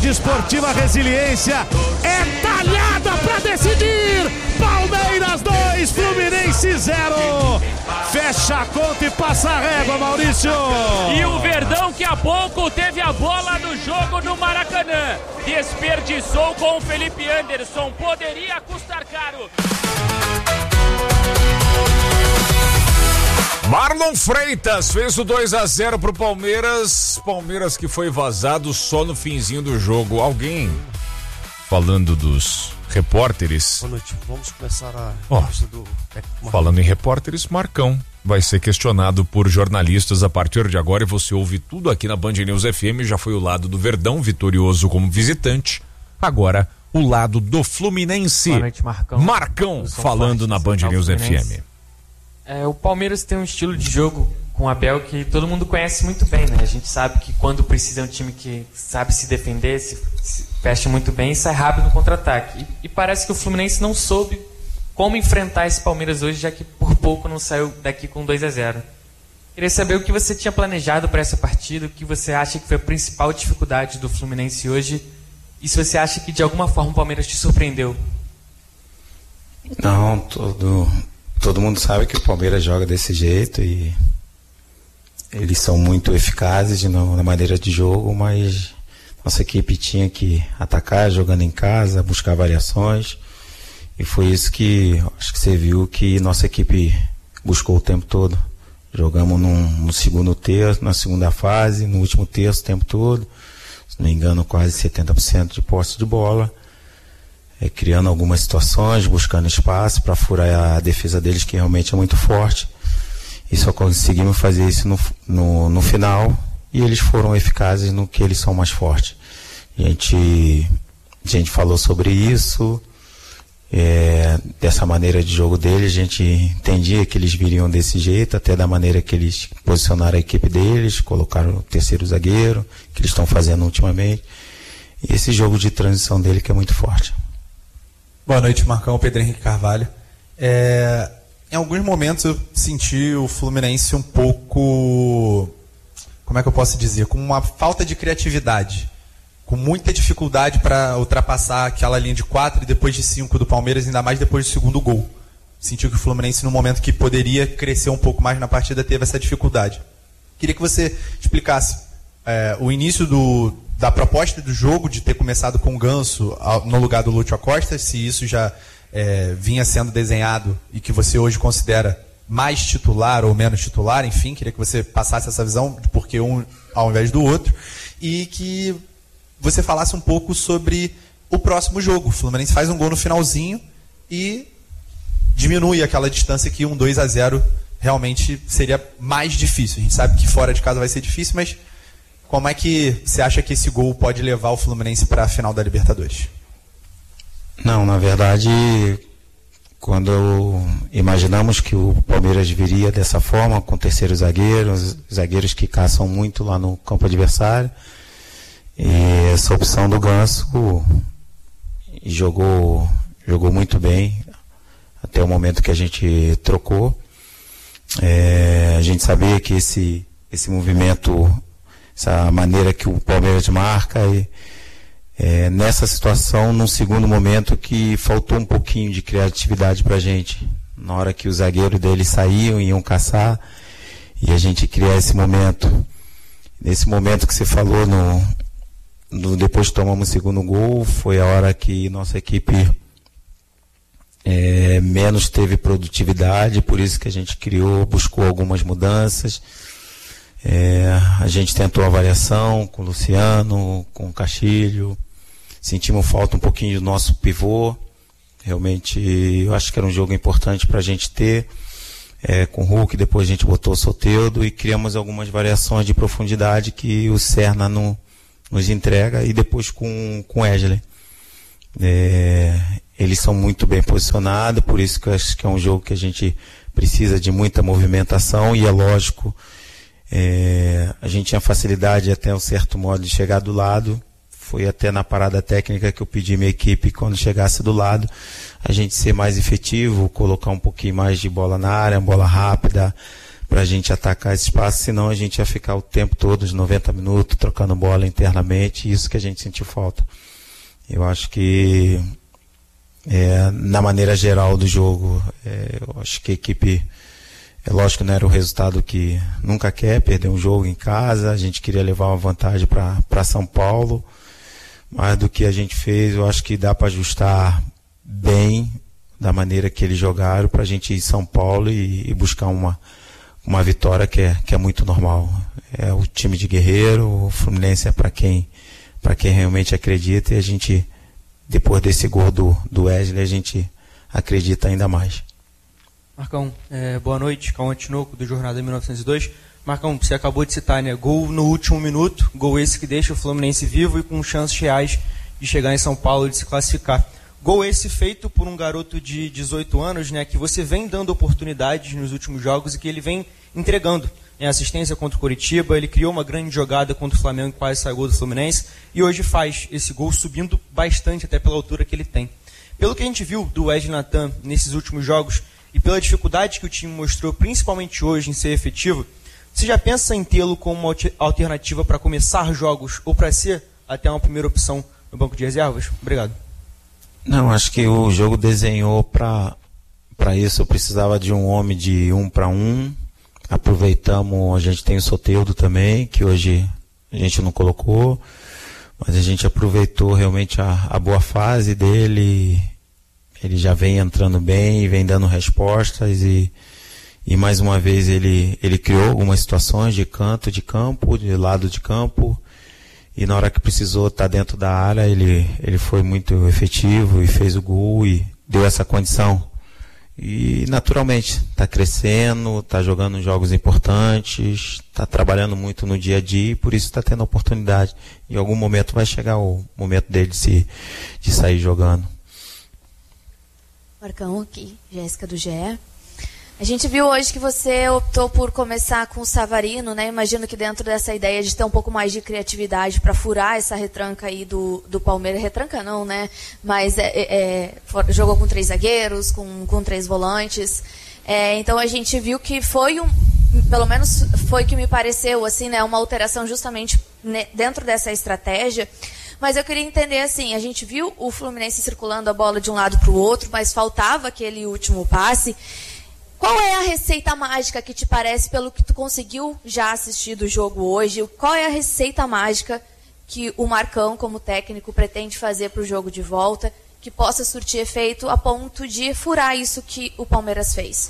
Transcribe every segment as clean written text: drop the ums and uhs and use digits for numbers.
Esportiva Resiliência é talhada para decidir. Palmeiras 2, Fluminense 0. Fecha a conta e passa a régua, Maurício. E o Verdão, que há pouco teve a bola no jogo no Maracanã, desperdiçou com o Felipe Anderson. Poderia custar caro. Marlon Freitas fez o 2-0 pro Palmeiras. Palmeiras que foi vazado só no finzinho do jogo. Alguém falando dos repórteres. Boa noite, vamos começar a falando em repórteres, Marcão vai ser questionado por jornalistas a partir de agora e você ouve tudo aqui na Band News FM. Já foi o lado do Verdão, vitorioso como visitante. Agora o lado do Fluminense. Boa noite, Marcão. Marcão falando na Band News FM. O Palmeiras tem um estilo de jogo com o Abel que todo mundo conhece muito bem, né? A gente sabe que quando precisa é um time que sabe se defender, se fecha muito bem e sai rápido no contra-ataque. E parece que o Fluminense não soube como enfrentar esse Palmeiras hoje, já que por pouco não saiu daqui com 2-0. Queria saber o que você tinha planejado para essa partida, o que você acha que foi a principal dificuldade do Fluminense hoje e se você acha que de alguma forma o Palmeiras te surpreendeu. Não, todo mundo sabe que o Palmeiras joga desse jeito e eles são muito eficazes na maneira de jogo, mas nossa equipe tinha que atacar jogando em casa, buscar variações e foi isso que acho que você viu que nossa equipe buscou o tempo todo. Jogamos no segundo terço, na segunda fase, no último terço o tempo todo, se não me engano quase 70% de posse de bola. Criando algumas situações, buscando espaço para furar a defesa deles, que realmente é muito forte. E só conseguimos fazer isso no final, e eles foram eficazes no que eles são mais fortes. A gente falou sobre isso, dessa maneira de jogo deles, a gente entendia que eles viriam desse jeito, até da maneira que eles posicionaram a equipe deles, colocaram o terceiro zagueiro, que eles estão fazendo ultimamente. E esse jogo de transição dele que é muito forte. Boa noite, Marcão, Pedro Henrique Carvalho. Em alguns momentos eu senti o Fluminense um pouco, como é que eu posso dizer, com uma falta de criatividade, com muita dificuldade para ultrapassar aquela linha de 4 e depois de 5 do Palmeiras, ainda mais depois do segundo gol. Senti que o Fluminense, no momento que poderia crescer um pouco mais na partida, teve essa dificuldade. Queria que você explicasse o início da proposta do jogo, de ter começado com o Ganso no lugar do Lúcio Acosta, se isso já vinha sendo desenhado e que você hoje considera mais titular ou menos titular, enfim, queria que você passasse essa visão de por que um ao invés do outro e que você falasse um pouco sobre o próximo jogo. O Fluminense faz um gol no finalzinho e diminui aquela distância que 2-0 realmente seria mais difícil. A gente sabe que fora de casa vai ser difícil, mas como é que você acha que esse gol pode levar o Fluminense para a final da Libertadores? Não, na verdade, quando imaginamos que o Palmeiras viria dessa forma, com terceiro zagueiro, zagueiros que caçam muito lá no campo adversário, e essa opção do Ganso jogou muito bem até o momento que a gente trocou. A gente sabia que esse movimento, essa maneira que o Palmeiras marca, nessa situação, num segundo momento que faltou um pouquinho de criatividade pra gente, na hora que os zagueiros deles saíam e iam caçar, e a gente criar esse momento. Nesse momento que você falou, depois que tomamos o segundo gol, foi a hora que nossa equipe menos teve produtividade, por isso que a gente buscou algumas mudanças. A gente tentou a variação com o Luciano, com o Castilho, sentimos falta um pouquinho do nosso pivô. Realmente eu acho que era um jogo importante para a gente ter, com o Hulk, depois a gente botou o Soteldo e criamos algumas variações de profundidade que o Serna nos entrega, e depois com o Wesley. Eles são muito bem posicionados, por isso que eu acho que é um jogo que a gente precisa de muita movimentação, e é lógico, a gente tinha facilidade até um certo modo de chegar do lado. Foi até na parada técnica que eu pedi à minha equipe, quando chegasse do lado, a gente ser mais efetivo, colocar um pouquinho mais de bola na área, bola rápida, pra gente atacar esse espaço, senão a gente ia ficar o tempo todo, os 90 minutos, trocando bola internamente, isso que a gente sentiu falta. Eu acho que na maneira geral do jogo, eu acho que a equipe, lógico que não era o resultado que nunca quer, perder um jogo em casa, a gente queria levar uma vantagem para São Paulo, mas do que a gente fez, eu acho que dá para ajustar bem da maneira que eles jogaram para a gente ir em São Paulo e buscar uma vitória que é muito normal. É o time de guerreiro, o Fluminense é para quem realmente acredita, e a gente, depois desse gol do Wesley, a gente acredita ainda mais. Marcão, boa noite, Cauã Tinoco, do Jornada 1902. Marcão, você acabou de citar, né? Gol no último minuto, gol esse que deixa o Fluminense vivo e com chances reais de chegar em São Paulo e de se classificar. Gol esse feito por um garoto de 18 anos, né, que você vem dando oportunidades nos últimos jogos e que ele vem entregando. Assistência contra o Coritiba, ele criou uma grande jogada contra o Flamengo, quase saiu gol do Fluminense, e hoje faz esse gol subindo bastante até pela altura que ele tem. Pelo que a gente viu do Wesley Nathan nesses últimos jogos, e pela dificuldade que o time mostrou, principalmente hoje, em ser efetivo, você já pensa em tê-lo como uma alternativa para começar jogos ou para ser até uma primeira opção no banco de reservas? Obrigado. Não, acho que o jogo desenhou para isso. Eu precisava de um homem de 1 para 1. Aproveitamos, a gente tem o Soteldo também, que hoje a gente não colocou, mas a gente aproveitou realmente a boa fase dele. Ele já vem entrando bem, vem dando respostas e mais uma vez ele criou algumas situações de canto de campo, de lado de campo, e na hora que precisou estar dentro da área, ele foi muito efetivo e fez o gol e deu essa condição. E naturalmente está crescendo, está jogando jogos importantes, está trabalhando muito no dia a dia e por isso está tendo oportunidade. Em algum momento vai chegar o momento dele de sair jogando. Marcão, aqui, Jéssica do GE. A gente viu hoje que você optou por começar com o Savarino, né? Imagino que dentro dessa ideia de ter um pouco mais de criatividade para furar essa retranca aí do Palmeiras. Retranca não, né? Mas jogou com 3 zagueiros, com 3 volantes. Então a gente viu que foi pelo menos foi que me pareceu, assim, né? Uma alteração justamente dentro dessa estratégia. Mas eu queria entender, assim, a gente viu o Fluminense circulando a bola de um lado para o outro, mas faltava aquele último passe. Qual é a receita mágica que te parece, pelo que tu conseguiu já assistir do jogo hoje? Qual é a receita mágica que o Marcão, como técnico, pretende fazer para o jogo de volta, que possa surtir efeito a ponto de furar isso que o Palmeiras fez?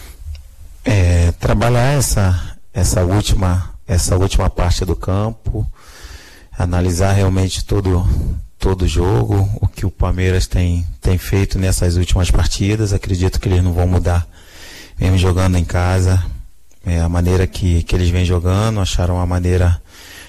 Trabalhar essa última parte do campo, analisar realmente todo o jogo, o que o Palmeiras tem feito nessas últimas partidas. Acredito que eles não vão mudar, mesmo jogando em casa, a maneira que eles vêm jogando, acharam uma maneira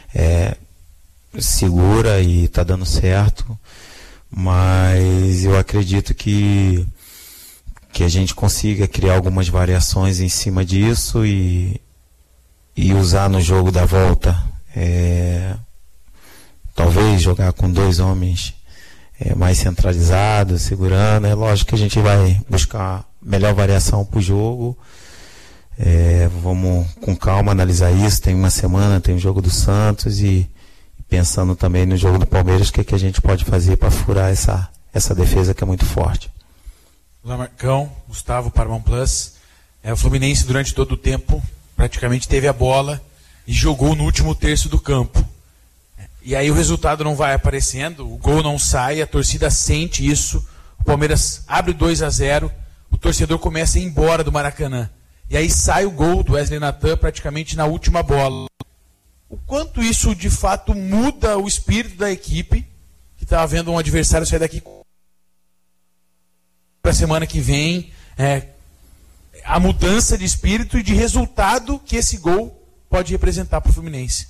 segura e está dando certo, mas eu acredito que a gente consiga criar algumas variações em cima disso e usar no jogo da volta, talvez jogar com 2 homens mais centralizados, segurando. É lógico que a gente vai buscar melhor variação para o jogo. Vamos com calma analisar isso. Tem uma semana, tem o jogo do Santos e pensando também no jogo do Palmeiras, o que a gente pode fazer para furar essa defesa que é muito forte. Olá, Marcão, Gustavo, Paramount Plus. O Fluminense durante todo o tempo praticamente teve a bola e jogou no último terço do campo. E aí o resultado não vai aparecendo, o gol não sai, a torcida sente isso, o Palmeiras abre 2-0, o torcedor começa a ir embora do Maracanã. E aí sai o gol do Wesley Nathan praticamente na última bola. O quanto isso de fato muda o espírito da equipe, que estava vendo um adversário sair daqui para a semana que vem, a mudança de espírito e de resultado que esse gol pode representar para o Fluminense.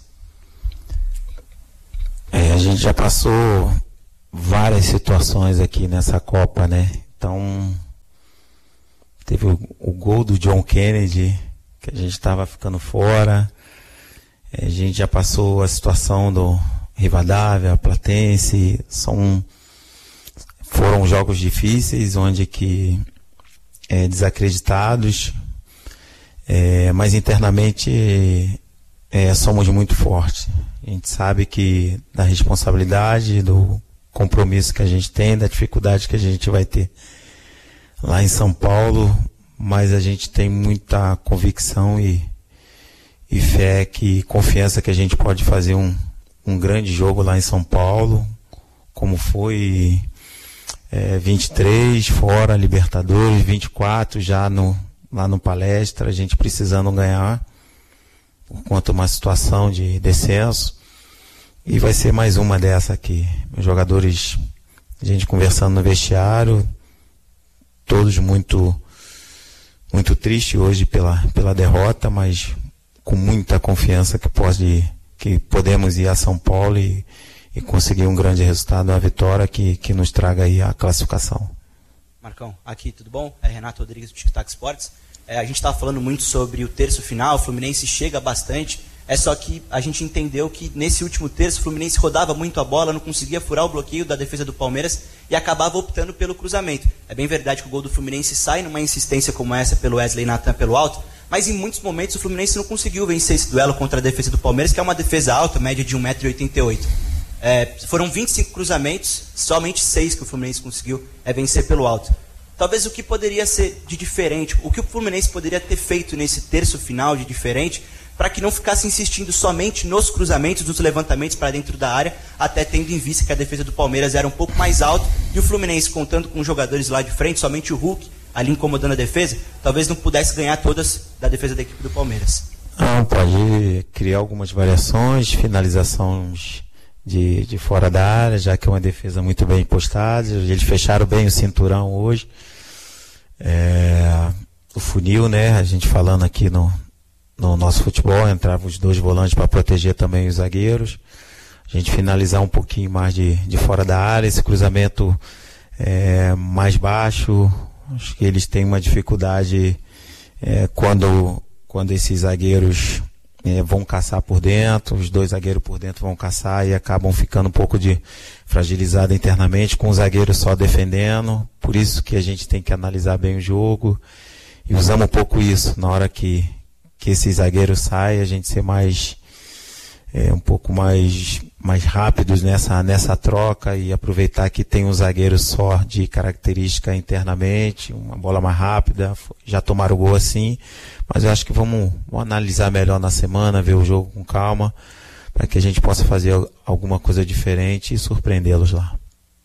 A gente já passou várias situações aqui nessa Copa, né? Então, teve o gol do John Kennedy, que a gente estava ficando fora. A gente já passou a situação do Rivadavia, Platense. Foram jogos difíceis, onde que desacreditados. Mas internamente somos muito fortes. A gente sabe que da responsabilidade, do compromisso que a gente tem, da dificuldade que a gente vai ter lá em São Paulo, mas a gente tem muita convicção e fé, confiança que a gente pode fazer um grande jogo lá em São Paulo, como foi 23 fora, Libertadores, 24 já lá no Palestra, a gente precisando ganhar por conta de uma situação de descenso, e vai ser mais uma dessa aqui. Os jogadores, a gente conversando no vestiário, todos muito tristes hoje pela derrota, mas com muita confiança que podemos ir a São Paulo e conseguir um grande resultado, uma vitória que nos traga aí a classificação. Marcão, aqui, tudo bom? É Renato Rodrigues do Tic Tac Sports. A gente estava falando muito sobre o terço final, o Fluminense chega bastante, só que a gente entendeu que nesse último terço o Fluminense rodava muito a bola, não conseguia furar o bloqueio da defesa do Palmeiras e acabava optando pelo cruzamento. É bem verdade que o gol do Fluminense sai numa insistência como essa pelo Wesley Nathan pelo alto, mas em muitos momentos o Fluminense não conseguiu vencer esse duelo contra a defesa do Palmeiras, que é uma defesa alta, média de 1,88 m. Foram 25 cruzamentos, somente 6 que o Fluminense conseguiu vencer pelo alto. Talvez o que poderia ser de diferente, o que o Fluminense poderia ter feito nesse terço final de diferente, para que não ficasse insistindo somente nos cruzamentos, nos levantamentos para dentro da área, até tendo em vista que a defesa do Palmeiras era um pouco mais alta, e o Fluminense, contando com os jogadores lá de frente, somente o Hulk ali incomodando a defesa, talvez não pudesse ganhar todas da defesa da equipe do Palmeiras. Não, pode criar algumas variações, finalizações de fora da área, já que é uma defesa muito bem postada. Eles fecharam bem o cinturão hoje. O funil, né? A gente falando aqui no nosso futebol, entravam os 2 volantes para proteger também os zagueiros. A gente finalizar um pouquinho mais de fora da área, esse cruzamento mais baixo. Acho que eles têm uma dificuldade quando esses zagueiros vão caçar por dentro, os 2 zagueiros por dentro vão caçar e acabam ficando um pouco fragilizado internamente, com o zagueiro só defendendo. Por isso que a gente tem que analisar bem o jogo e usamos um pouco isso na hora que esses zagueiros saem, a gente ser um pouco mais rápidos nessa troca e aproveitar que tem um zagueiro só de característica internamente, uma bola mais rápida. Já tomaram o gol assim, mas eu acho que vamos analisar melhor na semana, ver o jogo com calma, para que a gente possa fazer alguma coisa diferente e surpreendê-los lá.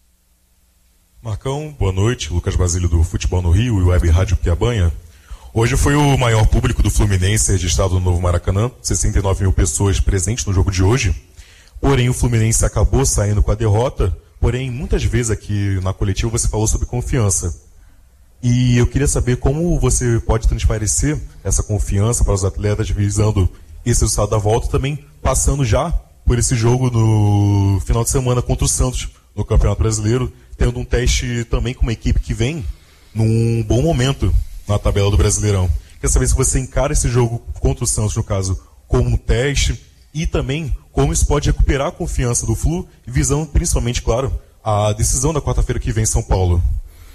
Marcão, boa noite. Lucas Basílio do Futebol no Rio e Web Rádio Piabanha. Hoje foi o maior público do Fluminense registrado no Novo Maracanã, 69 mil pessoas presentes no jogo de hoje. Porém, o Fluminense acabou saindo com a derrota, porém, muitas vezes aqui na coletiva você falou sobre confiança. E eu queria saber como você pode transparecer essa confiança para os atletas visando esse resultado da volta, também passando já por esse jogo no final de semana contra o Santos no Campeonato Brasileiro, tendo um teste também com uma equipe que vem num bom momento na tabela do Brasileirão. Queria saber se você encara esse jogo contra o Santos, no caso, como um teste e também como isso pode recuperar a confiança do Flu, visando principalmente, claro, a decisão da quarta-feira que vem em São Paulo.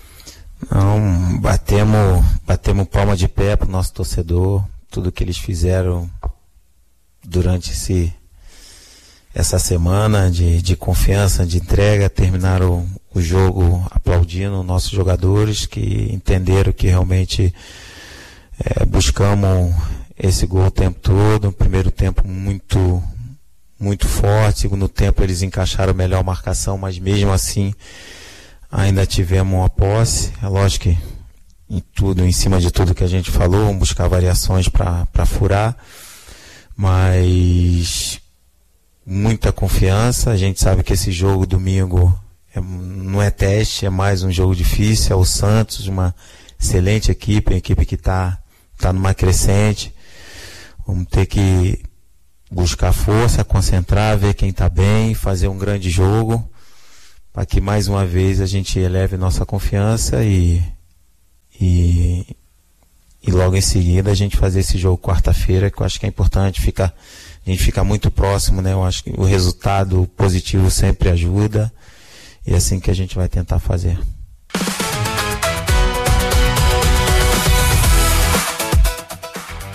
Não, batemos palma de pé para o nosso torcedor, tudo que eles fizeram durante essa semana de confiança, de entrega, terminaram o jogo aplaudindo nossos jogadores que entenderam que realmente buscamos esse gol o tempo todo. Primeiro tempo muito forte, segundo tempo eles encaixaram melhor a marcação, mas mesmo assim ainda tivemos uma posse. É lógico que em cima de tudo que a gente falou, vamos buscar variações para furar, mas muita confiança. A gente sabe que esse jogo domingo não é teste, é mais um jogo difícil. É o Santos, uma excelente equipe, uma equipe que está numa crescente. Vamos ter que buscar força, concentrar, ver quem está bem, fazer um grande jogo, para que mais uma vez a gente eleve nossa confiança e logo em seguida a gente fazer esse jogo quarta-feira, que eu acho que é importante. A gente fica muito próximo, né? Eu acho que o resultado positivo sempre ajuda, e é assim que a gente vai tentar fazer.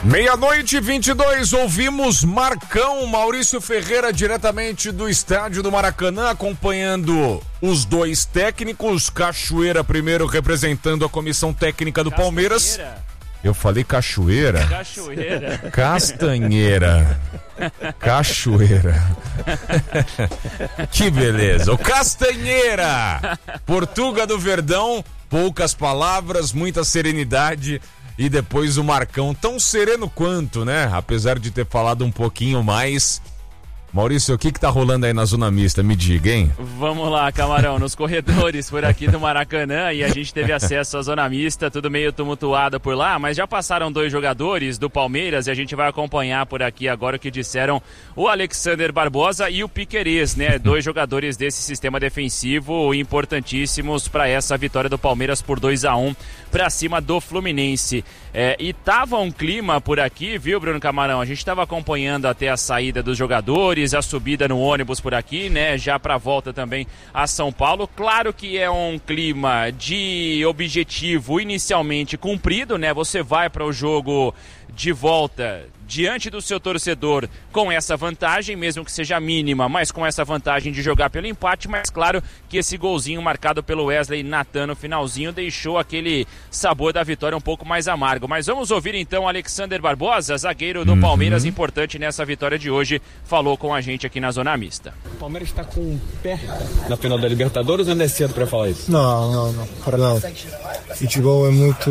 meia-noite 22, ouvimos Marcão, Maurício Ferreira, diretamente do estádio do Maracanã, acompanhando os dois técnicos. Cachoeira primeiro representando a comissão técnica do Palmeiras. Eu falei cachoeira? Cachoeira. Castanheira. Cachoeira. Que beleza. O Castanheira. Portuga do Verdão, poucas palavras, muita serenidade. E depois o Marcão, tão sereno quanto, né? Apesar de ter falado um pouquinho mais. Maurício, o que tá rolando aí na zona mista? Me diga, hein? Vamos lá, Camarão, nos corredores por aqui do Maracanã, e a gente teve acesso à zona mista, tudo meio tumultuado por lá, mas já passaram 2 jogadores do Palmeiras e a gente vai acompanhar por aqui agora o que disseram o Alexander Barbosa e o Piquerez, né? 2 jogadores desse sistema defensivo importantíssimos para essa vitória do Palmeiras por 2-1 para cima do Fluminense. E tava um clima por aqui, viu, Bruno Camarão? A gente tava acompanhando até a saída dos jogadores, a subida no ônibus por aqui, né? Já pra volta também a São Paulo. Claro que é um clima de objetivo inicialmente cumprido, né? Você vai para o jogo de volta diante do seu torcedor com essa vantagem, mesmo que seja mínima, mas com essa vantagem de jogar pelo empate, mas claro que esse golzinho marcado pelo Wesley Natan no finalzinho deixou aquele sabor da vitória um pouco mais amargo. Mas vamos ouvir então Alexander Barbosa, zagueiro do Palmeiras, importante nessa vitória de hoje, falou com a gente aqui na zona mista. O Palmeiras está com um pé na final da Libertadores ou ainda é cedo para falar isso? Não, para nada. Futebol é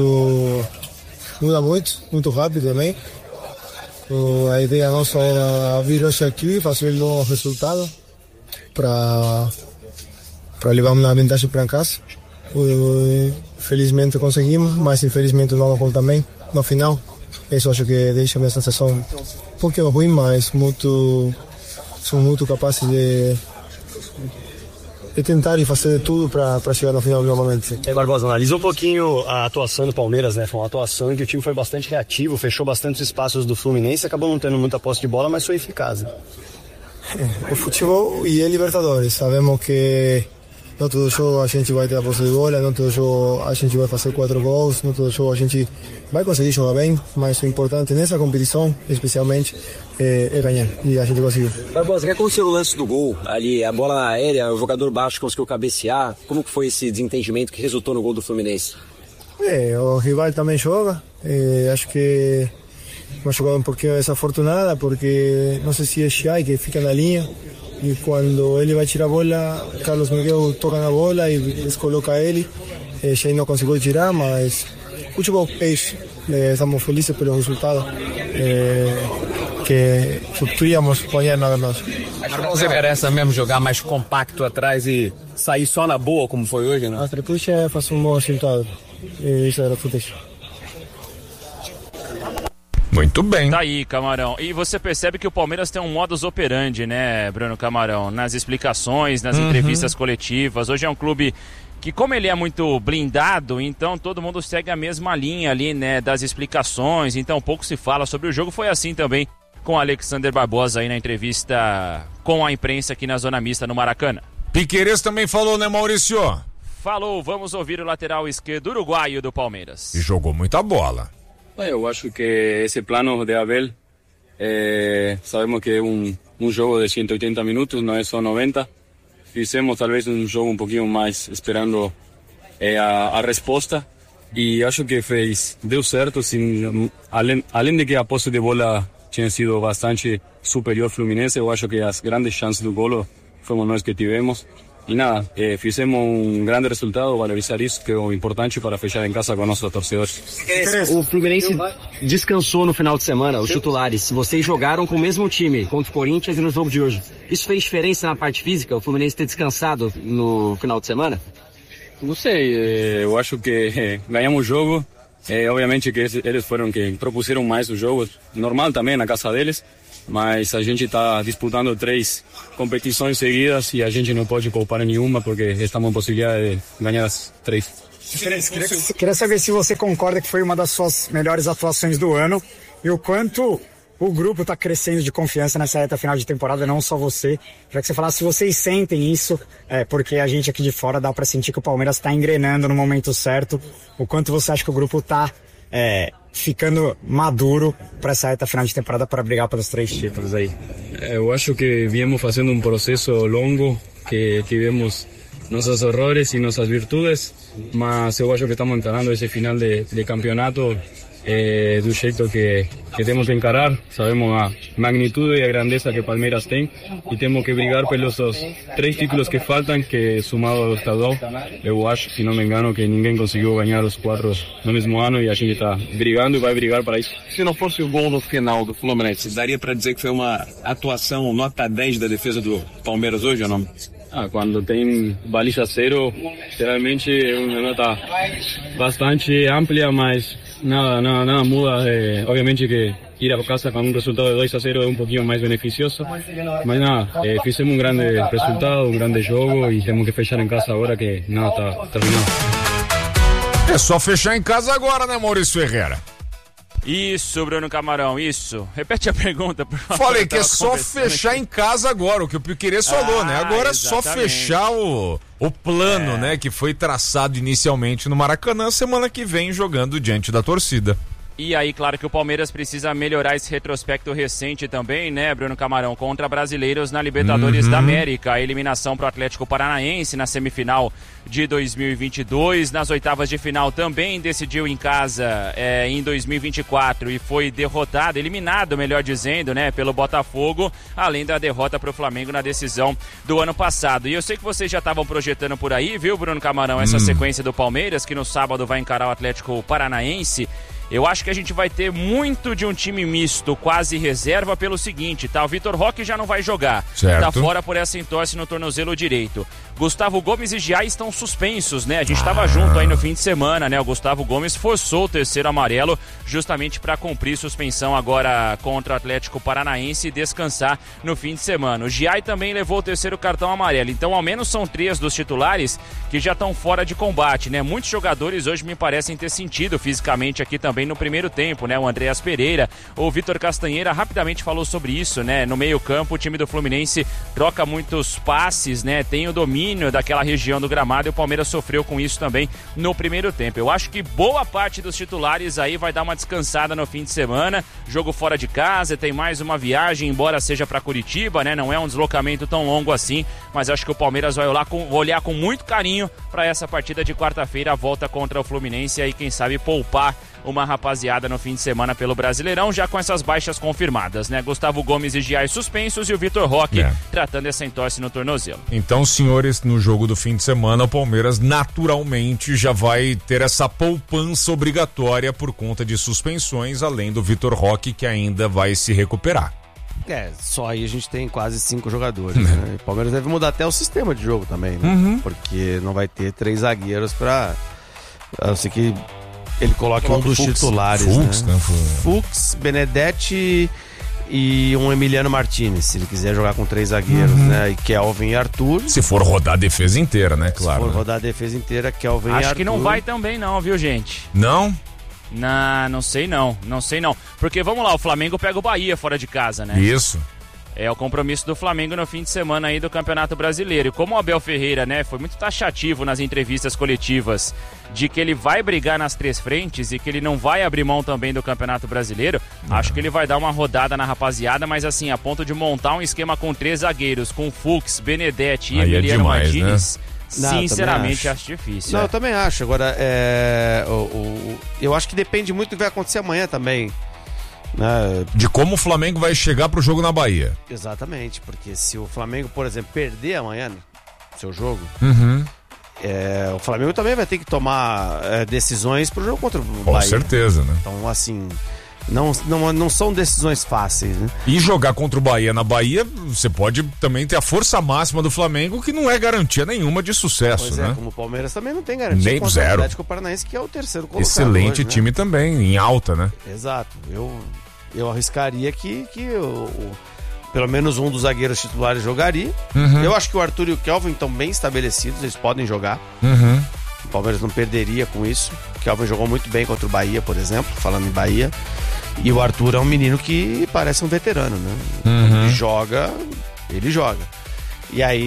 muda muito rápido também. A ideia nossa era vir hoje aqui, fazer um resultado para levar uma vantagem para casa. Felizmente conseguimos, mas infelizmente não gol também no final. Isso acho que deixa a minha sensação um pouquinho ruim, mas são muito capazes de tentar e fazer tudo para chegar no final novamente. Barbosa, analisa um pouquinho a atuação do Palmeiras, né? Foi uma atuação em que o time foi bastante reativo, fechou bastante os espaços do Fluminense, acabou não tendo muita posse de bola, mas foi eficaz. Né? O futebol e a Libertadores, sabemos que não todo jogo a gente vai ter a posse de bola, não todo jogo a gente vai fazer 4 gols, não todo jogo a gente vai conseguir jogar bem, mas o importante nessa competição, especialmente, é ganhar, e a gente conseguiu. Barbosa, quer conhecer o lance do gol? Ali, a bola aérea, o jogador baixo conseguiu cabecear, como que foi esse desentendimento que resultou no gol do Fluminense? O rival também joga, acho que uma jogada um pouquinho desafortunada, porque não sei se é Chay que fica na linha, e quando ele vai tirar a bola, Carlos Miguel toca na bola e descoloca ele. Chay não conseguiu tirar, mas futebol é isso. Estamos felizes pelo resultado que podíamos ganhar nada mais. Você merece mesmo jogar mais compacto atrás e sair só na boa, como foi hoje, né? A estratégia é fazer um bom resultado. Isso era tudo isso. Muito bem. Tá aí, Camarão. E você percebe que o Palmeiras tem um modus operandi, né, Bruno Camarão? Nas explicações, nas entrevistas coletivas. Hoje é um clube que, como ele é muito blindado, então todo mundo segue a mesma linha ali, né, das explicações. Então pouco se fala sobre o jogo. Foi assim também com o Alexander Barbosa aí na entrevista com a imprensa aqui na zona mista no Maracanã. Piquerez também falou, né, Maurício? Falou, vamos ouvir o lateral esquerdo uruguaio do Palmeiras. E jogou muita bola. Eu acho que esse plano de Abel, sabemos que é um jogo de 180 minutos, não é só 90. Fizemos talvez um jogo um pouquinho mais esperando a resposta e acho que deu certo, além de que a posse de bola tinha sido bastante superior ao Fluminense, eu acho que as grandes chances do golo fomos nós que tivemos. E nada, fizemos um grande resultado, valorizar isso, que é o importante para fechar em casa com nossos torcedores. O Fluminense descansou no final de semana, os titulares. Vocês jogaram com o mesmo time contra o Corinthians e no jogo de hoje. Isso fez diferença na parte física, o Fluminense ter descansado no final de semana? Não sei, eu acho que ganhamos o jogo. Obviamente que eles foram que propuseram mais o jogo, normal também na casa deles. Mas a gente está disputando 3 competições seguidas e a gente não pode poupar nenhuma porque estamos em possibilidade de ganhar as 3. Queria saber se você concorda que foi uma das suas melhores atuações do ano e o quanto o grupo está crescendo de confiança nessa reta final de temporada, não só você. Já que você falasse se vocês sentem isso, porque a gente aqui de fora dá para sentir que o Palmeiras está engrenando no momento certo. O quanto você acha que o grupo está ficando maduro para essa reta final de temporada para brigar pelos 3 títulos aí? Eu acho que viemos fazendo um processo longo, que tivemos nossos errores e nossas virtudes, mas eu acho que estamos encarando esse final de campeonato do jeito que temos que encarar. Sabemos a magnitude e a grandeza que Palmeiras tem e temos que brigar pelos 3 títulos que faltam, que somado ao estadual, eu acho, se não me engano, que ninguém conseguiu ganhar os 4 no mesmo ano e a gente está brigando e vai brigar para isso. Se não fosse o gol no final do Fluminense, daria para dizer que foi uma atuação nota 10 da defesa do Palmeiras hoje ou não? Quando tem baliza zero, geralmente é uma nota bastante ampla, mas nada muda. Obviamente que ir a casa com um resultado de 2-0 é um pouquinho mais beneficioso, mas nada, fizemos um grande resultado, um grande jogo e temos que fechar em casa agora que nada está terminado. É só fechar em casa agora, né, Maurício Ferreira? Isso, Bruno Camarão, isso. Repete a pergunta, por favor. Falei que é só fechar em casa agora, o que o Piquerez falou, né? Agora é só fechar o plano, né, que foi traçado inicialmente no Maracanã, semana que vem jogando diante da torcida. E aí, claro que o Palmeiras precisa melhorar esse retrospecto recente também, né, Bruno Camarão? Contra brasileiros na Libertadores da América. A eliminação para o Atlético Paranaense na semifinal de 2022. Nas oitavas de final também decidiu em casa em 2024 e foi derrotado, eliminado, melhor dizendo, né, pelo Botafogo. Além da derrota para o Flamengo na decisão do ano passado. E eu sei que vocês já estavam projetando por aí, viu, Bruno Camarão? Essa sequência do Palmeiras, que no sábado vai encarar o Atlético Paranaense. Eu acho que a gente vai ter muito de um time misto, quase reserva, pelo seguinte, tá? O Vitor Roque já não vai jogar. Certo. Tá fora por essa entorse no tornozelo direito. Gustavo Gomes e Giai estão suspensos, né? A gente estava junto aí no fim de semana, né? O Gustavo Gomes forçou o terceiro amarelo justamente para cumprir suspensão agora contra o Atlético Paranaense e descansar no fim de semana. O Giai também levou o terceiro cartão amarelo. Então, ao menos são 3 dos titulares que já estão fora de combate, né? Muitos jogadores hoje me parecem ter sentido fisicamente aqui também no primeiro tempo, né? O Andreas Pereira, o Vitor Castanheira rapidamente falou sobre isso, né? No meio-campo, o time do Fluminense troca muitos passes, né? Tem o domínio daquela região do gramado e o Palmeiras sofreu com isso também no primeiro tempo. Eu acho que boa parte dos titulares aí vai dar uma descansada no fim de semana. Jogo fora de casa, tem mais uma viagem, embora seja para Curitiba, né? Não é um deslocamento tão longo assim, mas acho que o Palmeiras vai olhar com muito carinho para essa partida de quarta-feira, a volta contra o Fluminense e aí quem sabe poupar uma rapaziada no fim de semana pelo Brasileirão, já com essas baixas confirmadas, né? Gustavo Gomes e Giai suspensos e o Vitor Roque tratando essa entorse no tornozelo. Então, senhores, no jogo do fim de semana, o Palmeiras naturalmente já vai ter essa poupança obrigatória por conta de suspensões, além do Vitor Roque, que ainda vai se recuperar. Só aí a gente tem quase 5 jogadores, né? O Palmeiras deve mudar até o sistema de jogo também, né? Porque não vai ter 3 zagueiros pra... Eu sei que ele coloca um dos titulares, né? Fux, Benedetti e um Emiliano Martinez, se ele quiser jogar com 3 zagueiros, né? E Kelvin e Arthur. Se for rodar a defesa inteira, né? Claro. Se for rodar a defesa inteira, Kelvin e Arthur. Acho que não vai também não, viu, gente? Não? Não sei não. Porque vamos lá, o Flamengo pega o Bahia fora de casa, né? Isso. É o compromisso do Flamengo no fim de semana aí do Campeonato Brasileiro. E como o Abel Ferreira, né, foi muito taxativo nas entrevistas coletivas de que ele vai brigar nas 3 frentes e que ele não vai abrir mão também do Campeonato Brasileiro, acho que ele vai dar uma rodada na rapaziada, mas assim, a ponto de montar um esquema com 3 zagueiros, com Fux, Benedetti e Emiliano Martinez, sinceramente acho difícil. Não, eu também acho. Agora, eu acho que depende muito do que vai acontecer amanhã também. De como o Flamengo vai chegar pro jogo na Bahia. Exatamente, porque se o Flamengo, por exemplo, perder amanhã seu jogo, o Flamengo também vai ter que tomar decisões pro jogo contra o Bahia. Com certeza, né? Então, assim, não são decisões fáceis, né? E jogar contra o Bahia na Bahia, você pode também ter a força máxima do Flamengo, que não é garantia nenhuma de sucesso, pois né? Como o Palmeiras também não tem garantia nem zero. O Atlético Paranaense, que é o terceiro colocado. Excelente hoje, time, né? Também, em alta, né? Exato. Eu arriscaria que pelo menos um dos zagueiros titulares jogaria. Eu acho que o Arthur e o Kelvin estão bem estabelecidos, eles podem jogar. O Palmeiras não perderia com isso. O Kelvin jogou muito bem contra o Bahia, por exemplo, falando em Bahia. E o Arthur é um menino que parece um veterano, né? Ele joga. E aí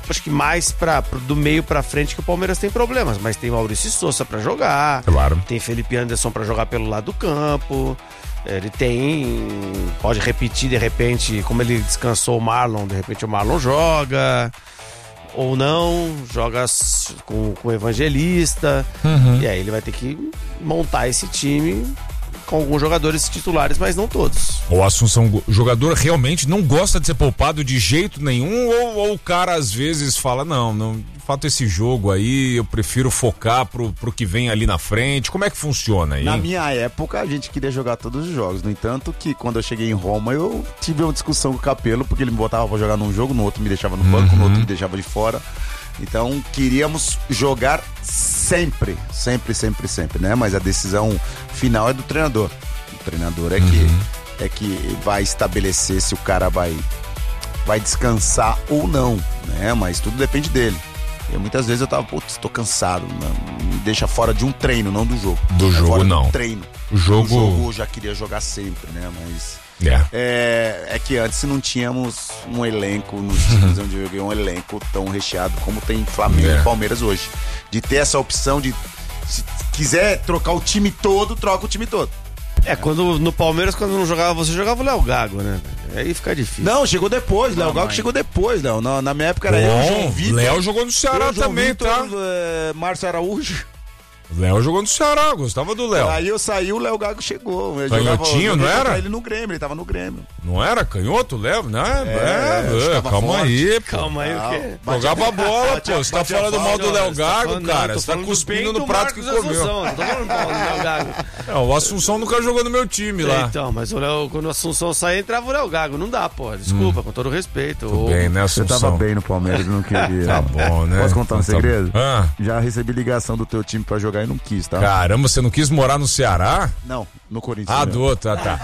acho que mais do meio pra frente que o Palmeiras tem problemas, mas tem Maurício Souza pra jogar, claro. Tem Felipe Anderson pra jogar pelo lado do campo, ele pode repetir de repente, como ele descansou o Marlon, de repente o Marlon joga, ou não, joga com o Evangelista, e aí ele vai ter que montar esse time com alguns jogadores titulares, mas não todos. O Assunção, o jogador realmente não gosta de ser poupado de jeito nenhum, ou o cara às vezes fala, não, de fato esse jogo aí eu prefiro focar pro que vem ali na frente. Como é que funciona aí? Na minha época a gente queria jogar todos os jogos, no entanto que quando eu cheguei em Roma eu tive uma discussão com o Capello, porque ele me botava pra jogar num jogo, no outro me deixava no banco, no outro me deixava de fora. Então queríamos jogar sempre, né? Mas a decisão final é do treinador. O treinador é que vai estabelecer se o cara vai descansar ou não, né? Mas tudo depende dele. Muitas vezes eu tava, tô cansado, me deixa fora de um treino, não do jogo. Do jogo fora não. Do treino. O jogo eu já queria jogar sempre, né? Mas é que antes não tínhamos um elenco nos times onde eu joguei, um elenco tão recheado como tem Flamengo e Palmeiras hoje. De ter essa opção de, se quiser trocar o time todo, troca o time todo. Quando no Palmeiras, quando não jogava, você jogava o Léo Gago, né? Aí fica difícil. Não, chegou depois, Léo Gago chegou depois, Léo. Na minha época era eu, João Vitor. Léo jogou no Ceará também, Vitor, tá? Márcio Araújo. Léo jogou no Ceará, gostava do Léo. Aí eu saí, o Léo Gago chegou. Canhotinho, não era? Ele no Grêmio, ele tava no Grêmio. Não era canhoto, Léo? Calma aí, pô. Calma aí, o quê? Jogava bola, pô. Você tá falando mal do Léo Gago, cara. Você tá cuspindo no prato que comeu. Não tô falando mal do Léo Gago. O Assunção nunca jogou no meu time lá. Então, mas quando o Assunção saía, entrava o Léo Gago. Não dá, pô. Desculpa, com todo respeito. Tudo bem, né, Assunção? Você tava bem no Palmeiras, não queria. Tá bom, né? Posso contar um segredo? Já recebi ligação do teu time pra jogar e não quis, tá? Caramba, você não quis morar no Ceará? Não, no Corinthians. Tá.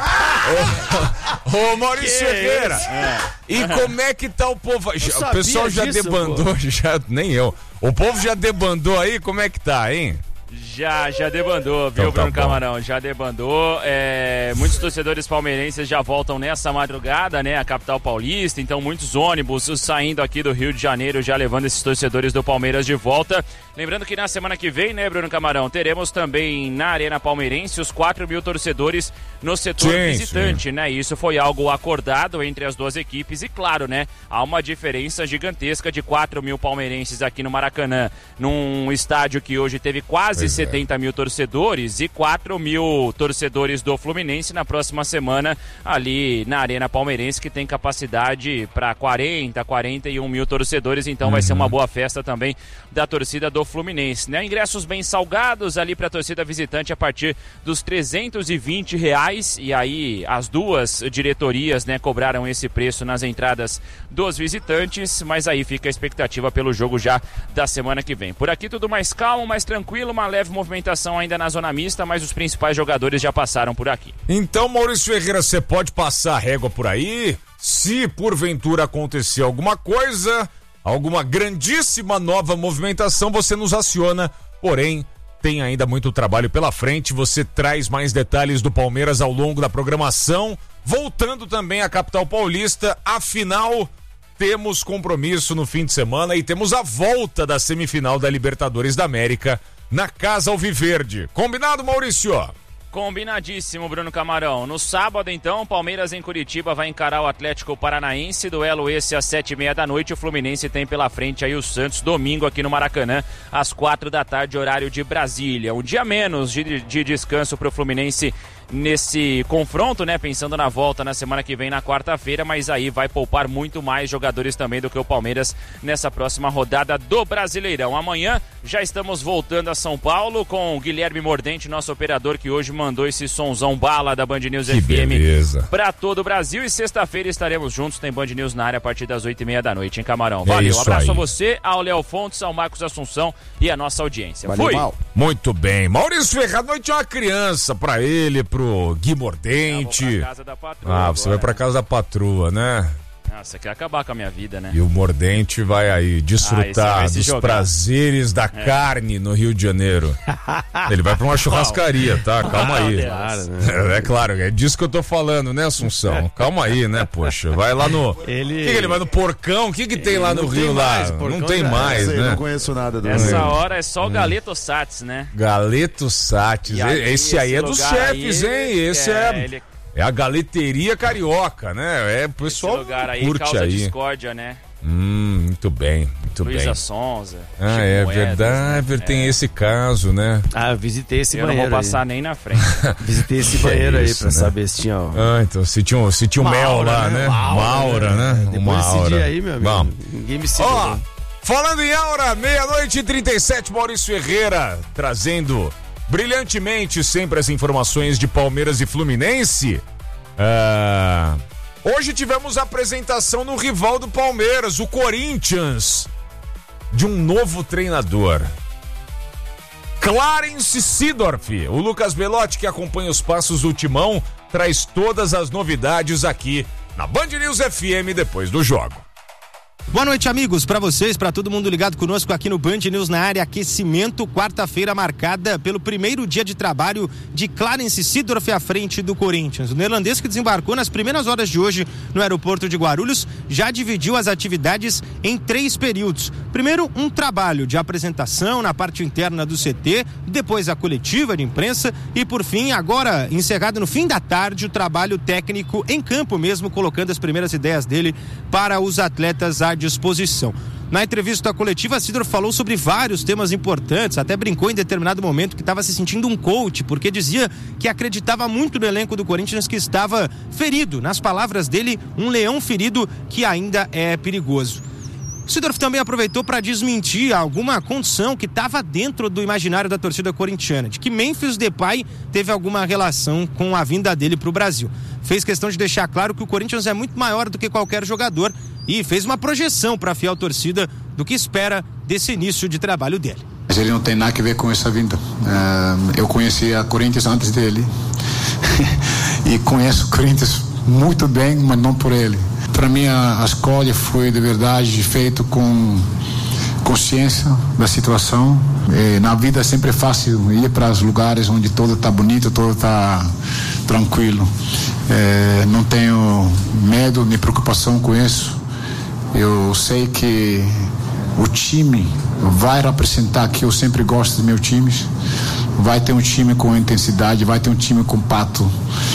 Ô, Maurício Ferreira. E como é que tá o povo? O pessoal já debandou, nem eu. O povo já debandou aí, como é que tá, hein? Já debandou, viu, Bruno Camarão? Já debandou. Muitos torcedores palmeirenses já voltam nessa madrugada, né? A capital paulista, então muitos ônibus saindo aqui do Rio de Janeiro, já levando esses torcedores do Palmeiras de volta. Lembrando que na semana que vem, né, Bruno Camarão, teremos também na Arena Palmeirense os 4.000 torcedores no setor visitante, né? Isso foi algo acordado entre as duas equipes e, claro, né, há uma diferença gigantesca de 4.000 palmeirenses aqui no Maracanã, num estádio que hoje teve quase 70 mil torcedores e 4.000 torcedores do Fluminense na próxima semana ali na Arena Palmeirense, que tem capacidade para 41 mil torcedores, então vai ser uma boa festa também da torcida do Fluminense, né? Ingressos bem salgados ali para a torcida visitante a partir dos R$320, e aí as duas diretorias, né, cobraram esse preço nas entradas dos visitantes, mas aí fica a expectativa pelo jogo já da semana que vem. Por aqui tudo mais calmo, mais tranquilo, uma leve movimentação ainda na zona mista, mas os principais jogadores já passaram por aqui. Então, Maurício Ferreira, você pode passar a régua por aí? Se porventura acontecer alguma coisa, alguma grandíssima nova movimentação, você nos aciona, porém tem ainda muito trabalho pela frente. Você traz mais detalhes do Palmeiras ao longo da programação, voltando também à capital paulista. Afinal, temos compromisso no fim de semana e temos a volta da semifinal da Libertadores da América na Casa Alviverde. Combinado, Maurício? Combinadíssimo, Bruno Camarão. No sábado, então, Palmeiras em Curitiba vai encarar o Atlético Paranaense, duelo esse às 7h30 da noite. O Fluminense tem pela frente aí o Santos, domingo aqui no Maracanã, às 4 da tarde, horário de Brasília. Um dia menos de descanso para o Fluminense nesse confronto, né? Pensando na volta na semana que vem, na quarta-feira, mas aí vai poupar muito mais jogadores também do que o Palmeiras nessa próxima rodada do Brasileirão. Amanhã já estamos voltando a São Paulo com o Guilherme Mordente, nosso operador, que hoje mandou esse sonzão bala da Band News FM para todo o Brasil, e sexta-feira estaremos juntos, tem Band News na área a partir das 8h30 da noite, hein, Camarão? Valeu, um abraço a você, ao Léo Fontes, ao Marcos Assunção e a nossa audiência. Valeu, fui! Mal. Muito bem, Maurício Ferreira, a noite é uma criança pra ele, pro Gui Mordente. Vou pra casa da patroa você vai pra casa da patroa, né? Você quer acabar com a minha vida, né? E o Mordente vai aí desfrutar dos prazeres da carne no Rio de Janeiro. Ele vai pra uma churrascaria, tá? Calma aí. É claro, é disso que eu tô falando, né, Assunção? Calma aí, né, poxa. Vai lá no... Ele vai no Porcão? O que tem lá no Rio lá? Não tem mais, né? Não conheço nada do Essa hora é só o Galeto Sats, né? Galeto Sats. Esse aí é dos chefes, hein? Esse é a galeteria carioca, né? O pessoal esse lugar aí curte causa aí. discórdia, né? Muito bem, muito Luísa bem. Sonza. É verdade, né? Tem esse caso, né? Eu visitei esse banheiro. Eu não vou passar nem na frente. Visitei esse banheiro aí pra saber se tinha. Então se tinha o Mel lá, né? Maura, né? Depois desse dia aí, meu amigo. Bom. Ninguém me segurou. Falando em aura, 00:37, Maurício Herrera trazendo brilhantemente sempre as informações de Palmeiras e Fluminense. Hoje tivemos a apresentação no rival do Palmeiras, o Corinthians, de um novo treinador. Clarence Seedorf. O Lucas Belotti, que acompanha os passos do Timão, traz todas as novidades aqui na Band News FM depois do jogo. Boa noite, amigos, para vocês, para todo mundo ligado conosco aqui no Band News na área aquecimento, quarta-feira marcada pelo primeiro dia de trabalho de Clarence Seedorf à frente do Corinthians. O neerlandês que desembarcou nas primeiras horas de hoje no aeroporto de Guarulhos já dividiu as atividades em 3 períodos. Primeiro, um trabalho de apresentação na parte interna do CT, depois a coletiva de imprensa e, por fim, agora encerrado no fim da tarde, o trabalho técnico em campo mesmo, colocando as primeiras ideias dele para os atletas à disposição. Na entrevista coletiva, Seedorf falou sobre vários temas importantes, até brincou em determinado momento que estava se sentindo um coach, porque dizia que acreditava muito no elenco do Corinthians, que estava ferido. Nas palavras dele, um leão ferido que ainda é perigoso. Seedorf também aproveitou para desmentir alguma condição que estava dentro do imaginário da torcida corintiana, de que Memphis Depay teve alguma relação com a vinda dele para o Brasil. Fez questão de deixar claro que o Corinthians é muito maior do que qualquer jogador e fez uma projeção para a fiel torcida do que espera desse início de trabalho dele. Mas ele não tem nada a ver com essa vinda. Eu conheci a Corinthians antes dele e conheço o Corinthians muito bem, mas não por ele. Para mim a escolha foi de verdade feito com consciência da situação. Na vida é sempre fácil ir para os lugares onde todo está bonito, todo está tranquilo. Não tenho medo nem preocupação com isso. Eu sei que o time vai representar, que eu sempre gosto dos meus times. Vai ter um time com intensidade, vai ter um time compacto,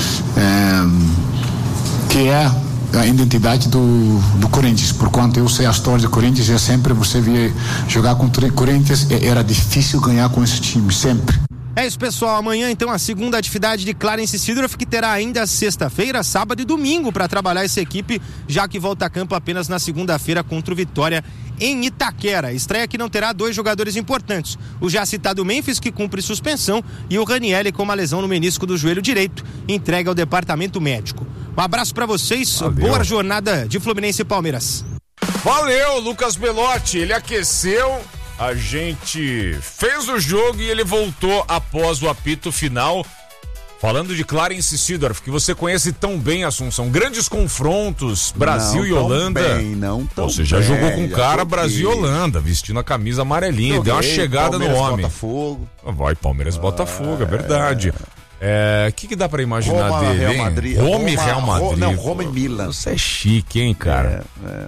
que é a identidade do Corinthians. Por quanto eu sei a história do Corinthians, é sempre você via jogar contra o Corinthians, era difícil ganhar com esse time, sempre. É isso, pessoal. Amanhã, então, a segunda atividade de Clarence Seedorf, que terá ainda sexta-feira, sábado e domingo para trabalhar essa equipe, já que volta a campo apenas na segunda-feira contra o Vitória em Itaquera. Estreia que não terá 2 jogadores importantes. O já citado Memphis, que cumpre suspensão, e o Ranieri com uma lesão no menisco do joelho direito, entregue ao departamento médico. Um abraço para vocês. Valeu. Boa jornada de Fluminense e Palmeiras. Valeu, Lucas Belotti. Ele aqueceu, a gente fez o jogo e ele voltou após o apito final. Falando de Clarence Seedorf, que você conhece tão bem, Assunção. Grandes confrontos, Brasil não e Holanda. Não tão Você já bem, jogou com o cara Brasil e Holanda, vestindo a camisa amarelinha. Deu uma chegada Palmeiras, no homem. Botafogo. Vai, Palmeiras, Botafogo, é verdade. O que dá pra imaginar Roma, dele, Real hein? Madrid, Roma e Real Madrid. Não, Roma e Milan. Você é chique, hein, cara?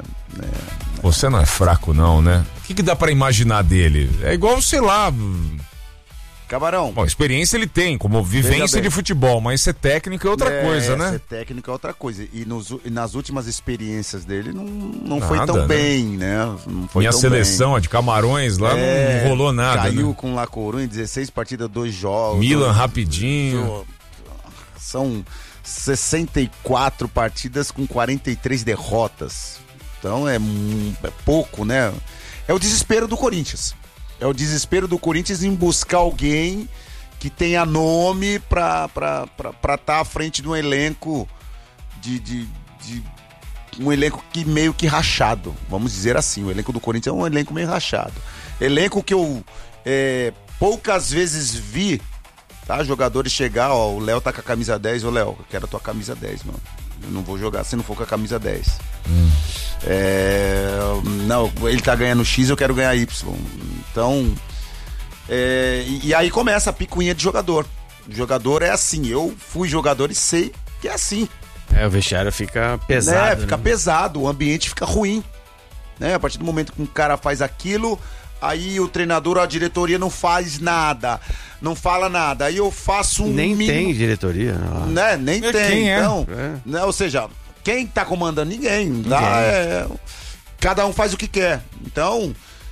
Você não é fraco, não, né? O que dá pra imaginar dele? É igual, sei lá... Camarão. Bom, experiência ele tem, como vivência de futebol, mas ser técnico é outra coisa, né? Ser técnico é outra coisa. E nas últimas experiências dele não Nada, foi tão né? bem, né? Não foi Minha tão seleção, bem. a de Camarões, lá não rolou nada. Caiu né? com La Coruña, 16 partidas, 2 jogos. Milan rapidinho. São 64 partidas com 43 derrotas. Então é pouco, né? É o desespero do Corinthians. É o desespero do Corinthians em buscar alguém que tenha nome pra estar à frente de um elenco de um elenco que meio que rachado, vamos dizer assim. O elenco do Corinthians é um elenco meio rachado. Elenco que eu poucas vezes vi, tá? Jogadores chegar, ó, o Léo tá com a camisa 10, ô Léo, eu quero a tua camisa 10, mano. Eu não vou jogar se não for com a camisa 10. Não, ele tá ganhando X, eu quero ganhar Y. Então, e aí começa a picuinha de jogador. O jogador é assim, eu fui jogador e sei que é assim. O vestiário fica pesado. Fica pesado, o ambiente fica ruim. A partir do momento que um cara faz aquilo, aí o treinador, a diretoria não faz nada, não fala nada. Aí eu faço um Nem mínimo... tem diretoria. Nem tem. Então, ou seja, quem tá comandando? Ninguém. Cada um faz o que quer. Então,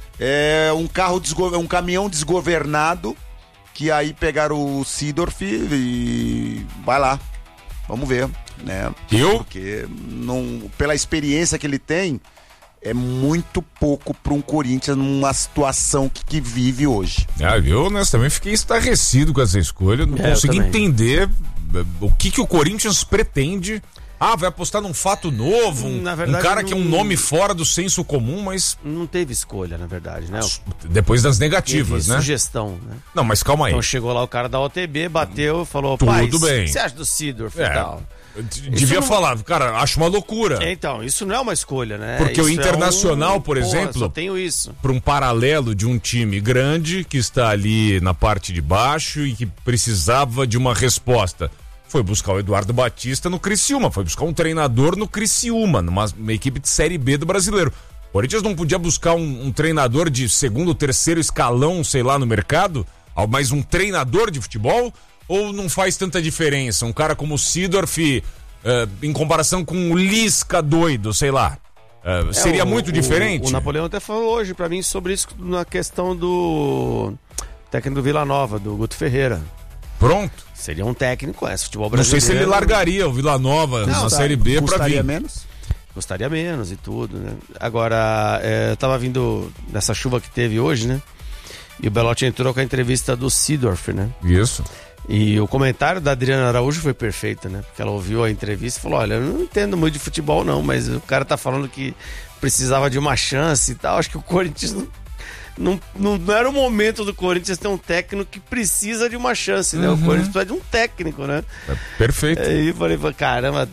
um caminhão desgovernado, que aí pegaram o Seedorf e vai lá. Vamos ver, né? Porque pela experiência que ele tem, é muito pouco para um Corinthians numa situação que vive hoje. Eu honestamente fiquei estarrecido com essa escolha. Não consegui entender o que o Corinthians pretende. Vai apostar num fato novo, um cara que é um nome fora do senso comum, mas... Não teve escolha, na verdade, né? Depois das negativas, né? Sugestão, né? Não, mas calma aí. Então chegou lá o cara da OTB, bateu e falou, tudo pai, bem. O que você acha do Seedorf e tal? Devia falar, cara, acho uma loucura. Então, isso não é uma escolha, né? Porque isso o Internacional, por exemplo, só tenho isso. Para um paralelo de um time grande que está ali na parte de baixo e que precisava de uma resposta, foi buscar o Eduardo Batista no Criciúma, foi buscar um treinador no Criciúma, numa equipe de Série B do Brasileiro. O Corinthians não podia buscar um treinador de segundo, terceiro escalão, sei lá, no mercado, mas um treinador de futebol? Ou não faz tanta diferença? Um cara como o Seedorf, em comparação com o Lisca doido, sei lá, seria muito diferente? O Napoleão até falou hoje pra mim sobre isso na questão do técnico do Vila Nova, do Guto Ferreira. Pronto. Seria um técnico, conhece futebol brasileiro. Não sei se ele largaria o Vila Nova na Série B pra vir. Custaria menos e tudo, né? Agora, eu tava vindo nessa chuva que teve hoje, né? E o Belotti entrou com a entrevista do Seedorf, né? Isso. E o comentário da Adriana Araújo foi perfeito, né? Porque ela ouviu a entrevista e falou, olha, eu não entendo muito de futebol não, mas o cara tá falando que precisava de uma chance e tal. Acho que o Corinthians não era o momento do Corinthians ter um técnico que precisa de uma chance, né? O Corinthians precisa de um técnico, né? Perfeito. Aí eu falei, caramba,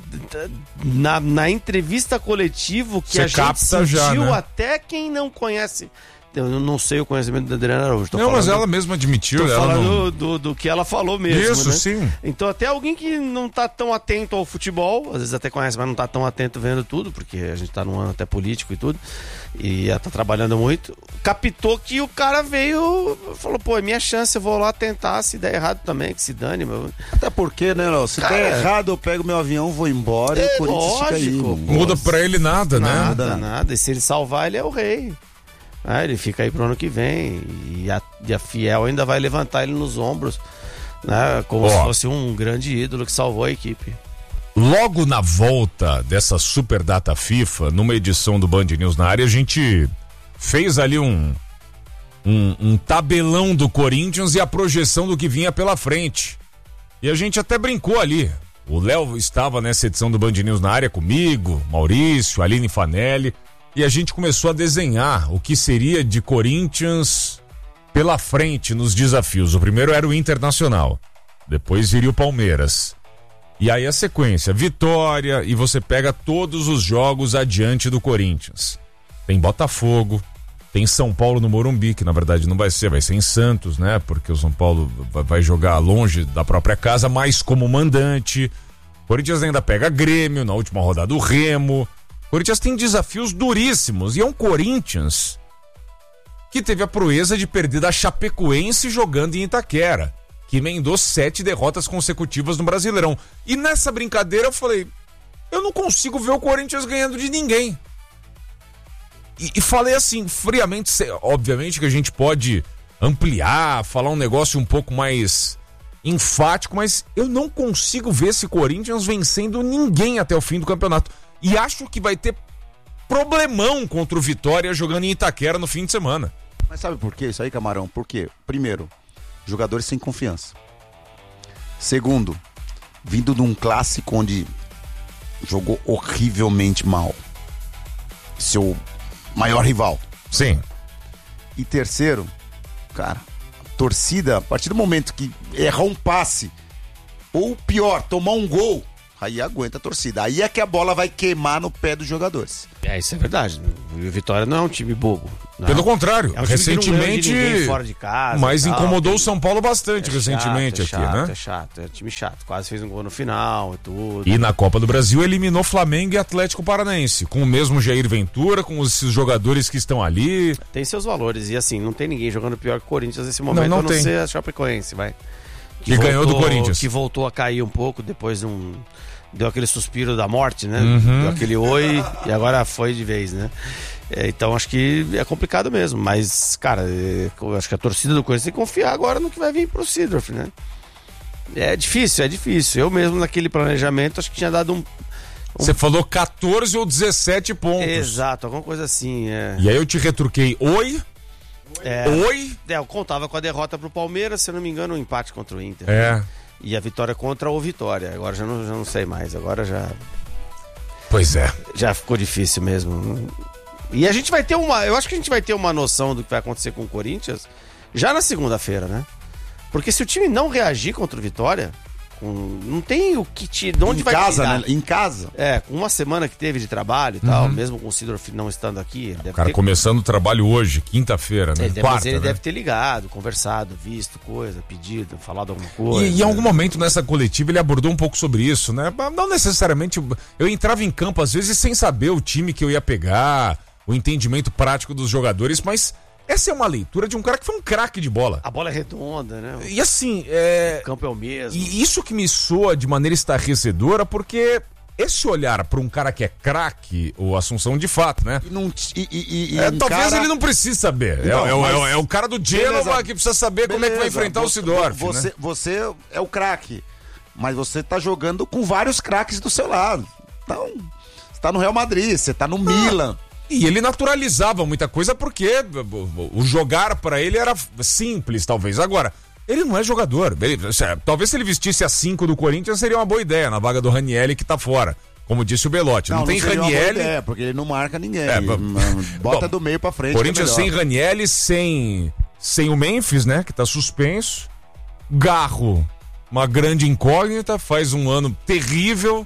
na entrevista coletiva que você a gente sentiu, já, né? Até quem não conhece... Eu não sei o conhecimento da Adriana Araújo. Mas ela mesma admitiu. Tô falando do que ela falou mesmo. Isso, né? Sim. Então até alguém que não tá tão atento ao futebol, às vezes até conhece, mas não tá tão atento vendo tudo, porque a gente tá num ano até político e tudo, e ela tá trabalhando muito, captou que o cara veio, falou, pô, é minha chance, eu vou lá tentar, se der errado também, que se dane. Até porque, né, Léo? Se der errado, eu pego meu avião, vou embora e o Corinthians fica aí. Muda pra ele nada, né? Nada. E se ele salvar, ele é o rei. Ele fica aí pro ano que vem e a Fiel ainda vai levantar ele nos ombros, né? Como se fosse um grande ídolo que salvou a equipe. Logo na volta dessa super data FIFA, numa edição do Band News na área, a gente fez ali um tabelão do Corinthians e a projeção do que vinha pela frente. E a gente até brincou ali. O Léo estava nessa edição do Band News na área comigo, Maurício, Aline Fanelli. E a gente começou a desenhar o que seria de Corinthians pela frente nos desafios. O primeiro era o Internacional, depois viria o Palmeiras. E aí a sequência, vitória, e você pega todos os jogos adiante do Corinthians. Tem Botafogo, tem São Paulo no Morumbi, que na verdade não vai ser em Santos, né? Porque o São Paulo vai jogar longe da própria casa, mas como mandante. O Corinthians ainda pega Grêmio, na última rodada o Remo. O Corinthians tem desafios duríssimos e é um Corinthians que teve a proeza de perder da Chapecoense jogando em Itaquera, que emendou 7 derrotas consecutivas no Brasileirão. E nessa brincadeira eu falei, eu não consigo ver o Corinthians ganhando de ninguém. E falei assim, friamente, obviamente que a gente pode ampliar, falar um negócio um pouco mais enfático, mas eu não consigo ver esse Corinthians vencendo ninguém até o fim do campeonato. E acho que vai ter problemão contra o Vitória jogando em Itaquera no fim de semana. Mas sabe por quê isso aí, Camarão? Porque, primeiro, jogadores sem confiança. Segundo, vindo de um clássico onde jogou horrivelmente mal. Seu maior rival. Sim. E terceiro, cara, a torcida, a partir do momento que errar um passe, ou pior, tomar um gol, aí aguenta a torcida. Aí é que a bola vai queimar no pé dos jogadores. Isso é verdade. O Vitória não é um time bobo. Não. Pelo contrário, é um recentemente, fora de casa, mas incomodou o São Paulo bastante recentemente chato, aqui, né? É chato, é time chato. Quase fez um gol no final e tudo. E na Copa do Brasil eliminou Flamengo e Atlético Paranaense, com o mesmo Jair Ventura, com esses jogadores que estão ali. Tem seus valores, e assim, não tem ninguém jogando pior que o Corinthians nesse momento, não a não tem. ser a Chapecoense, vai. Que ganhou do Corinthians. Que voltou a cair um pouco, depois deu aquele suspiro da morte, né? Uhum. Deu aquele oi e agora foi de vez, né? Então acho que é complicado mesmo, mas, cara, acho que a torcida do Corinthians tem que confiar agora no que vai vir pro Seedorf, né? É difícil. Eu mesmo naquele planejamento acho que tinha dado Você falou 14 ou 17 pontos. Exato, alguma coisa assim, E aí eu te retruquei, oi? Oi? Eu contava com a derrota pro Palmeiras, se eu não me engano, um empate contra o Inter. Né? E a vitória contra o Vitória. Agora já não sei mais. Agora já. Pois é. Já ficou difícil mesmo. E a gente vai ter eu acho que a gente vai ter uma noção do que vai acontecer com o Corinthians já na segunda-feira, né? Porque se o time não reagir contra o Vitória, não tem o que de onde vai tirar. Né? Em casa. Com uma semana que teve de trabalho e tal, mesmo com o Seedorf não estando aqui. O cara começando o trabalho hoje, quinta-feira, né? Mas ele deve ter ligado, conversado, visto coisa, pedido, falado alguma coisa. E em algum momento nessa coletiva ele abordou um pouco sobre isso, né? Não necessariamente. Eu entrava em campo às vezes sem saber o time que eu ia pegar, o entendimento prático dos jogadores, mas essa é uma leitura de um cara que foi um craque de bola. A bola é redonda, né? E assim, o campo é o mesmo. E isso que me soa de maneira estarrecedora, porque esse olhar para um cara que é craque, o Assunção de fato, né? Talvez ele não precise saber. Não, é o cara do Genoa que precisa saber como é que vai enfrentar o Seedorf. Você é o craque, mas você tá jogando com vários craques do seu lado. Então, você tá no Real Madrid, você tá no Milan. E ele naturalizava muita coisa porque o jogar pra ele era simples, talvez. Agora, ele não é jogador. Talvez se ele vestisse a 5 do Corinthians seria uma boa ideia, na vaga do Ranieri que tá fora. Como disse o Belotti. Não tem Ranieri. Porque ele não marca ninguém. Bota do meio pra frente. Corinthians sem Ranieri, sem o Memphis, né? Que tá suspenso. Garro, uma grande incógnita, faz um ano terrível.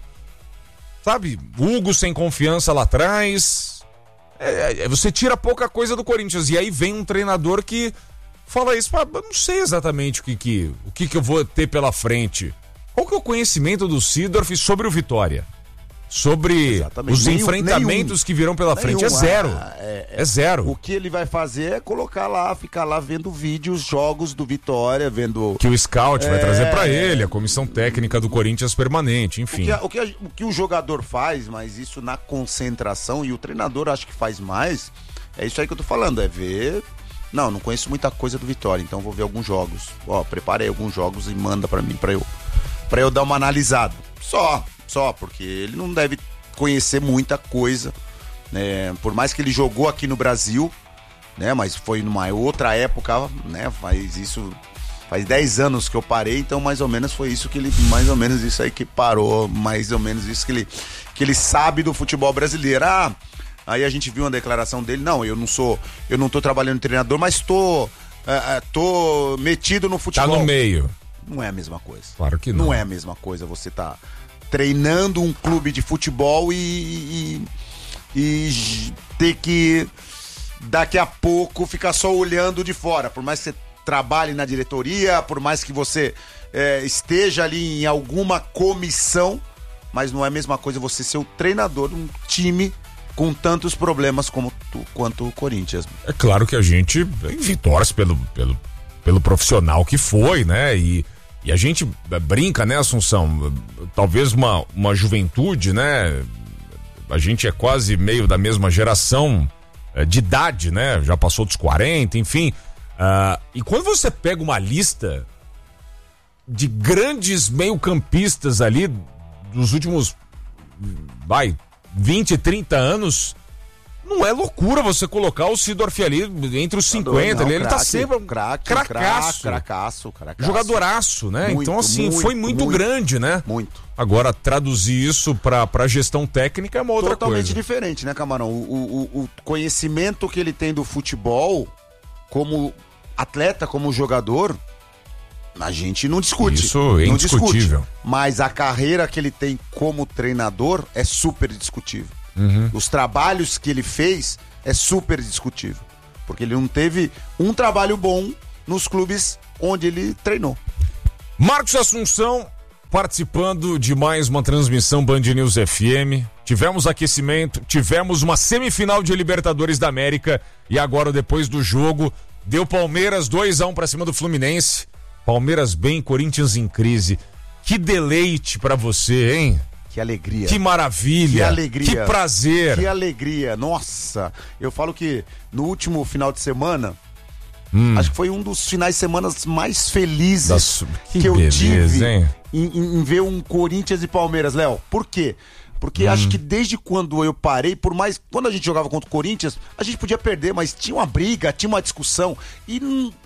Sabe? Hugo sem confiança lá atrás. Você tira pouca coisa do Corinthians. E aí vem um treinador que fala isso. Não sei exatamente o que eu vou ter pela frente. Qual que é o conhecimento do Seedorf sobre o Vitória? Sobre os enfrentamentos que virão pela frente. É zero. É zero. O que ele vai fazer é ficar lá vendo vídeos, jogos do Vitória, vendo... Que o scout vai trazer pra ele, a comissão técnica do Corinthians permanente, enfim. O que o jogador faz, mas isso na concentração, e o treinador acho que faz mais, é isso aí que eu tô falando, é ver... Não conheço muita coisa do Vitória, então vou ver alguns jogos. Preparei alguns jogos e manda pra mim, pra eu dar uma analisada. Só, porque ele não deve conhecer muita coisa, né? Por mais que ele jogou aqui no Brasil, né? Mas foi numa outra época, né? Faz 10 anos que eu parei, então mais ou menos foi isso que ele, mais ou menos isso aí que parou, mais ou menos isso que ele sabe do futebol brasileiro. Aí a gente viu uma declaração dele, eu não tô trabalhando treinador, mas tô metido no futebol. Tá no meio. Não é a mesma coisa. Claro que não. Não é a mesma coisa, você tá treinando um clube de futebol e ter que daqui a pouco ficar só olhando de fora, por mais que você trabalhe na diretoria, por mais que você esteja ali em alguma comissão, mas não é a mesma coisa você ser o treinador de um time com tantos problemas quanto o Corinthians. É claro que a gente torce pelo profissional que foi, né? E a gente brinca, né, Assunção? Talvez uma juventude, né? A gente é quase meio da mesma geração de idade, né? Já passou dos 40, enfim. E quando você pega uma lista de grandes meio-campistas ali dos últimos 20, 30 anos, não é loucura você colocar o Seedorf ali entre os 50. Ele tá sempre cracaço. Jogadoraço, né? Muito, então, assim, foi muito grande, né? Muito. Agora, traduzir isso pra gestão técnica é uma outra coisa. Totalmente diferente, né, Camarão? O conhecimento que ele tem do futebol, como atleta, como jogador, A gente não discute. Isso é indiscutível. Discute, mas a carreira que ele tem como treinador é super discutível. Os trabalhos que ele fez é super discutível. Porque ele não teve um trabalho bom nos clubes onde ele treinou. Marcos Assunção participando de mais uma transmissão Band News FM. Tivemos aquecimento, tivemos uma semifinal de Libertadores da América e agora, depois do jogo, deu Palmeiras 2-1 pra cima do Fluminense. Palmeiras bem, Corinthians em crise. Que deleite pra você, hein? Que alegria. Que maravilha. Que alegria. Que prazer. Que alegria. Nossa, eu falo que no último final de semana, acho que foi um dos finais de semana mais felizes que eu tive em ver um Corinthians e Palmeiras, Léo. Por quê? Porque acho que desde quando eu parei, por mais... Quando a gente jogava contra o Corinthians, a gente podia perder, mas tinha uma briga, tinha uma discussão. E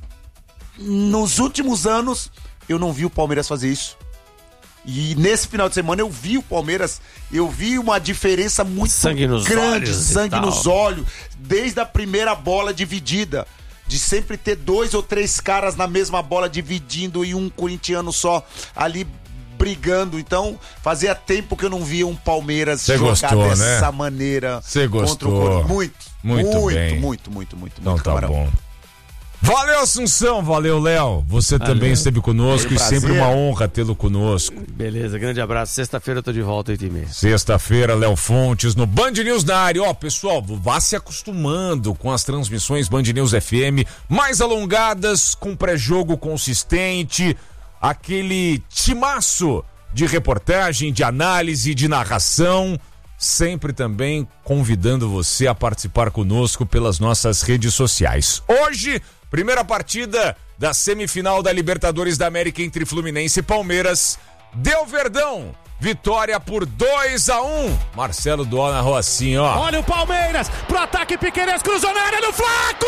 nos últimos anos, eu não vi o Palmeiras fazer isso. E nesse final de semana eu vi o Palmeiras, eu vi uma diferença muito grande, sangue nos olhos, desde a primeira bola dividida, de sempre ter 2 ou 3 caras na mesma bola dividindo e um corintiano só ali brigando. Então fazia tempo que eu não via um Palmeiras jogar dessa maneira. Você gostou? Contra o Corinthians. Muito bem. Então tá bom. Valeu, Assunção, valeu, Léo. Você também esteve conosco e sempre uma honra tê-lo conosco. Beleza, grande abraço. Sexta-feira eu tô de volta, 8h30. Sexta-feira, Léo Fontes no Band News na área. Ó, pessoal, vá se acostumando com as transmissões Band News FM mais alongadas, com pré-jogo consistente, aquele timaço de reportagem, de análise, de narração. Sempre também convidando você a participar conosco pelas nossas redes sociais. Hoje, primeira partida da semifinal da Libertadores da América entre Fluminense e Palmeiras. Deu Verdão, vitória por 2-1. Marcelo Dona Rocinha, ó. Olha o Palmeiras pro ataque Piquerez, cruzou na área do Flaco!